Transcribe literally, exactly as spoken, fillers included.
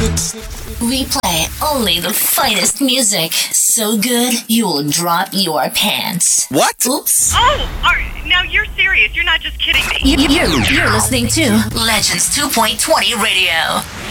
We play only the finest music. So good, you'll drop your pants. What? Oops. Oh, are, now you're serious. You're not just kidding me. You- You're, you're listening to Legends two point twenty Radio.